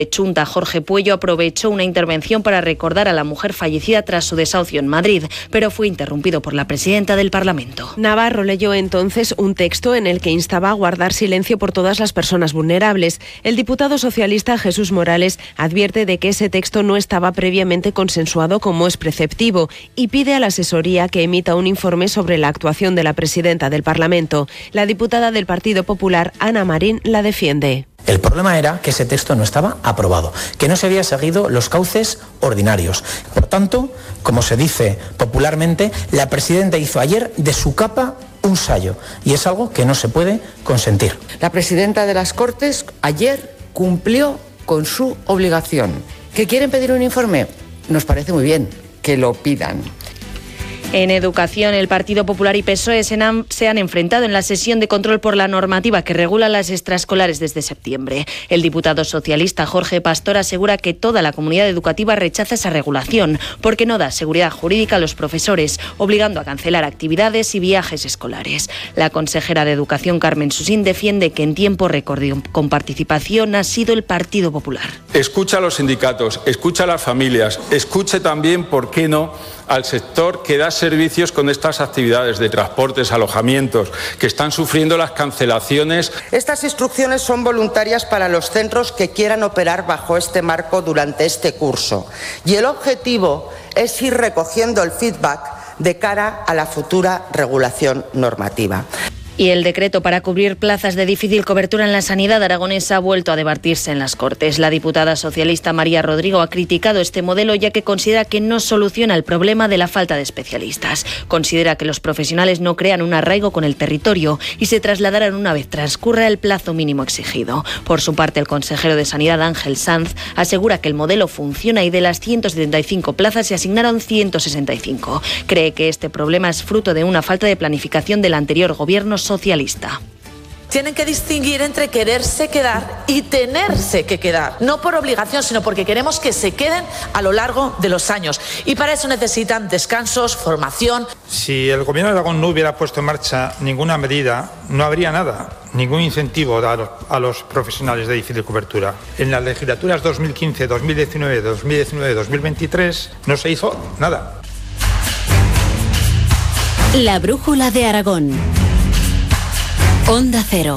Chunta, Jorge Puello, aprovechó una intervención para recordar a la mujer fallecida tras su desahucio en Madrid, pero fue interrumpido por la presidenta del Parlamento. Navarro leyó entonces un texto en el que instaba a guardar silencio por todas las personas vulnerables. El diputado socialista Jesús Morales advierte de que ese texto no estaba previamente consensuado como es preceptivo y pide a la asesoría que emita un informe sobre la actuación de la presidenta del Parlamento. La diputada del Partido Popular, Ana Marín, la defiende. El problema era que ese texto no estaba aprobado, que no se había seguido los cauces ordinarios. Por tanto, como se dice popularmente, la presidenta hizo ayer de su capa un sayo y es algo que no se puede consentir. La presidenta de las Cortes ayer cumplió con su obligación. ¿Que quieren pedir un informe? Nos parece muy bien que lo pidan. En educación, el Partido Popular y PSOE se han enfrentado en la sesión de control por la normativa que regula las extraescolares desde septiembre. El diputado socialista Jorge Pastor asegura que toda la comunidad educativa rechaza esa regulación porque no da seguridad jurídica a los profesores, obligando a cancelar actividades y viajes escolares. La consejera de Educación, Carmen Susín, defiende que en tiempo récord y con participación ha sido el Partido Popular. Escucha a los sindicatos, escucha a las familias, escuche también, ¿por qué no?, al sector que da servicios con estas actividades de transportes, alojamientos, que están sufriendo las cancelaciones. Estas instrucciones son voluntarias para los centros que quieran operar bajo este marco durante este curso. Y el objetivo es ir recogiendo el feedback de cara a la futura regulación normativa. Y el decreto para cubrir plazas de difícil cobertura en la sanidad aragonesa ha vuelto a debatirse en las Cortes. La diputada socialista María Rodrigo ha criticado este modelo ya que considera que no soluciona el problema de la falta de especialistas. Considera que los profesionales no crean un arraigo con el territorio y se trasladarán una vez transcurra el plazo mínimo exigido. Por su parte, el consejero de Sanidad, Ángel Sanz, asegura que el modelo funciona y de las 175 plazas se asignaron 165. Cree que este problema es fruto de una falta de planificación del anterior gobierno socialista. Tienen que distinguir entre quererse quedar y tenerse que quedar. No por obligación, sino porque queremos que se queden a lo largo de los años. Y para eso necesitan descansos, formación. Si el gobierno de Aragón no hubiera puesto en marcha ninguna medida, no habría nada, ningún incentivo a los profesionales de difícil cobertura. En las legislaturas 2015, 2019, 2019, 2023 no se hizo nada. La brújula de Aragón. Onda Cero.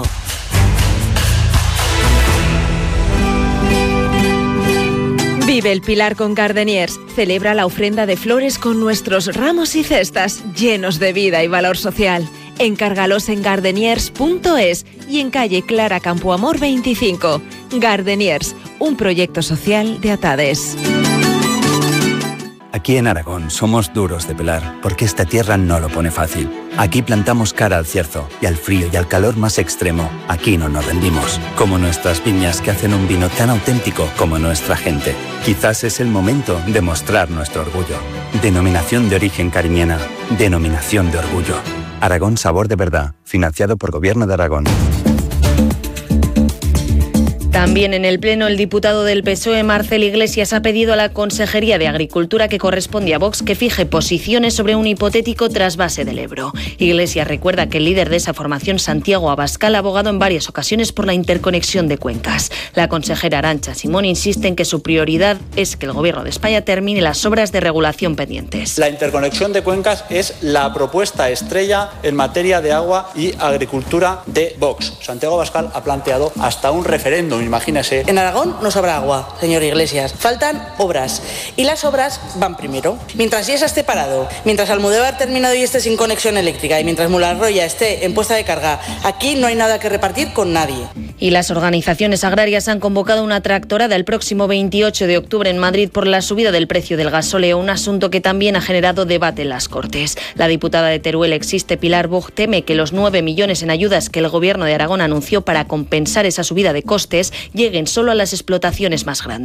Vive el Pilar con Gardeniers. Celebra la ofrenda de flores con nuestros ramos y cestas llenos de vida y valor social. Encárgalos en gardeniers.es y en calle Clara Campoamor 25. Gardeniers, un proyecto social de Atades. Aquí en Aragón somos duros de pelar, porque esta tierra no lo pone fácil. Aquí plantamos cara al cierzo y al frío y al calor más extremo. Aquí no nos rendimos. Como nuestras viñas que hacen un vino tan auténtico como nuestra gente. Quizás es el momento de mostrar nuestro orgullo. Denominación de origen cariñena. Denominación de orgullo. Aragón Sabor de Verdad. Financiado por Gobierno de Aragón. También en el Pleno, el diputado del PSOE, Marcel Iglesias, ha pedido a la Consejería de Agricultura, que corresponde a Vox, que fije posiciones sobre un hipotético trasvase del Ebro. Iglesias recuerda que el líder de esa formación, Santiago Abascal, ha abogado en varias ocasiones por la interconexión de cuencas. La consejera Arantxa Simón insiste en que su prioridad es que el Gobierno de España termine las obras de regulación pendientes. La interconexión de cuencas es la propuesta estrella en materia de agua y agricultura de Vox. Santiago Abascal ha planteado hasta un referéndum. Imagínese. En Aragón no sobra agua, señor Iglesias. Faltan obras. Y las obras van primero. Mientras Yesa esté parado, mientras Almudévar terminado y esté sin conexión eléctrica y mientras Mularroya esté en puesta de carga, aquí no hay nada que repartir con nadie. Y las organizaciones agrarias han convocado una tractorada el próximo 28 de octubre en Madrid por la subida del precio del gasóleo, un asunto que también ha generado debate en las Cortes. La diputada de Teruel, Existe, Pilar Bug, teme que los 9 millones en ayudas que el Gobierno de Aragón anunció para compensar esa subida de costes lleguen solo a las explotaciones más grandes.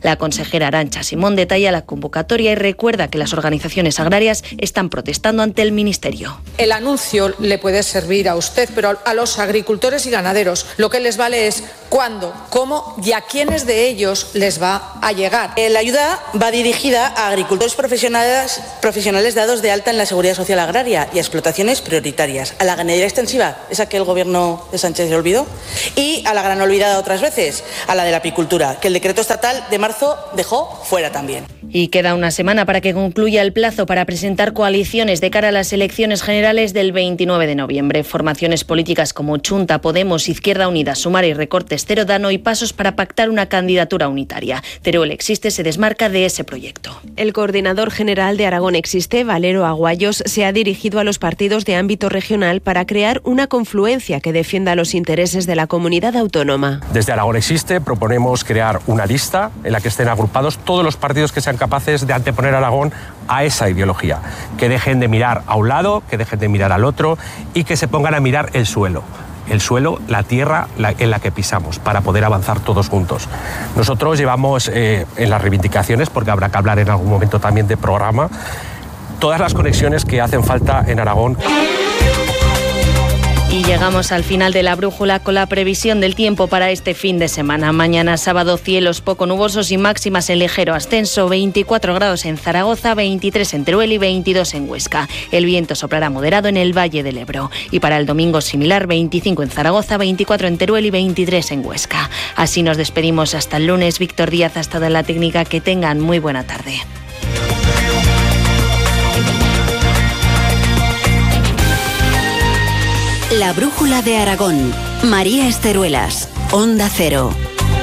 La consejera Arantxa Simón detalla la convocatoria y recuerda que las organizaciones agrarias están protestando ante el Ministerio. El anuncio le puede servir a usted, pero a los agricultores y ganaderos lo que les vale es cuándo, cómo y a quiénes de ellos les va a llegar. La ayuda va dirigida a agricultores profesionales dados de alta en la Seguridad Social Agraria y a explotaciones prioritarias. A la ganadería extensiva, esa que el gobierno de Sánchez se olvidó, y a la gran olvidada otras veces, a la de la apicultura, que el decreto estatal de marzo dejó fuera también. Y queda una semana para que concluya el plazo para presentar coaliciones de cara a las elecciones generales del 29 de noviembre. Formaciones políticas como Chunta, Podemos, Izquierda Unida, Sumar y Recortes Teruel dan hoy pasos para pactar una candidatura unitaria. Teruel Existe se desmarca de ese proyecto. El coordinador general de Aragón Existe, Valero Aguayos, se ha dirigido a los partidos de ámbito regional para crear una confluencia que defienda los intereses de la comunidad autónoma. Desde Aragón Existe proponemos crear una lista en la que estén agrupados todos los partidos que sean capaces de anteponer a Aragón a esa ideología, que dejen de mirar a un lado, que dejen de mirar al otro y que se pongan a mirar el suelo, la tierra en la que pisamos, para poder avanzar todos juntos. Nosotros llevamos en las reivindicaciones, porque habrá que hablar en algún momento también de programa, todas las conexiones que hacen falta en Aragón. Y llegamos al final de la brújula con la previsión del tiempo para este fin de semana. Mañana sábado, cielos poco nubosos y máximas en ligero ascenso, 24 grados en Zaragoza, 23 en Teruel y 22 en Huesca. El viento soplará moderado en el Valle del Ebro. Y para el domingo similar, 25 en Zaragoza, 24 en Teruel y 23 en Huesca. Así nos despedimos hasta el lunes. Víctor Díaz ha estado en la técnica. Que tengan muy buena tarde. La brújula de Aragón. María Esteruelas, Onda Cero.